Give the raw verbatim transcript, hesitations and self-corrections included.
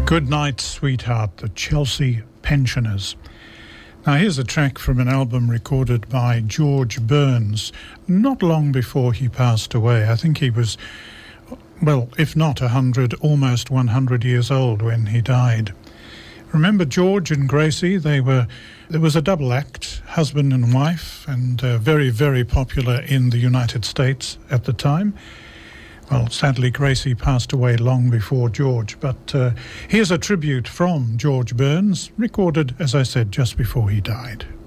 Good Night, Sweetheart, the Chelsea Pensioners. Now here's a track from an album recorded by George Burns not long before he passed away. I think he was, well, if not one hundred, almost one hundred years old when he died. Remember George and Gracie? They were, there was a double act, husband and wife, and uh, very, very popular in the United States at the time. Well, sadly, Gracie passed away long before George, but uh, here's a tribute from George Burns, recorded, as I said, just before he died.